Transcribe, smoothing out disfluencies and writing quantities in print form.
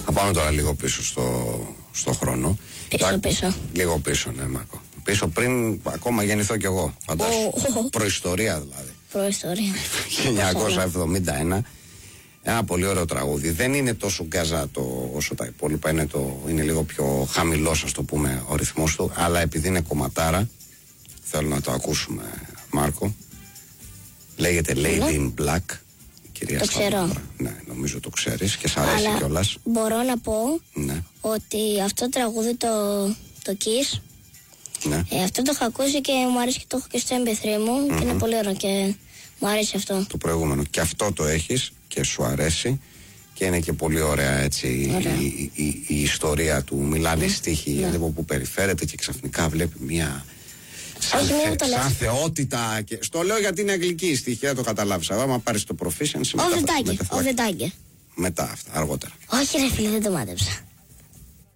Θα πάμε τώρα λίγο πίσω στο χρόνο. Πίσω. Λίγο πίσω, ναι, Μάρκο. Πίσω πριν ακόμα γεννηθώ κι εγώ. Φαντάσου. Προϊστορία δηλαδή. Προϊστορία. 1971. Ένα πολύ ωραίο τραγούδι. Δεν είναι τόσο γκαζάτο όσο τα υπόλοιπα. Είναι λίγο πιο χαμηλός, ας το πούμε, ο ρυθμός του. Αλλά επειδή είναι κομματάρα, θέλω να το ακούσουμε, Μάρκο. Λέγεται Lady in Black. Κυρία το ξέρω. Ναι, νομίζω το ξέρεις και σ' αρέσει κιόλας. Μπορώ να πω ναι. ότι αυτό το τραγούδι, το Kiss, ναι. Αυτό το έχω ακούσει και μου αρέσει και το έχω και στο MP3 μου και είναι πολύ ωραίο και μου αρέσει αυτό. Το προηγούμενο. Και αυτό το έχεις και σου αρέσει και είναι και πολύ ωραία έτσι η ιστορία του. Μιλάνε οι στίχοι από που περιφέρεται και ξαφνικά βλέπει μια... Σαν θεότητα. Και... Στο λέω γιατί είναι αγγλική η στοιχεία, το καταλάβεις. Άμα πάρεις το proficiency. Of the Tiger. Μετά αυτά, αργότερα. Όχι ρε φίλε, δεν το μάτεψα.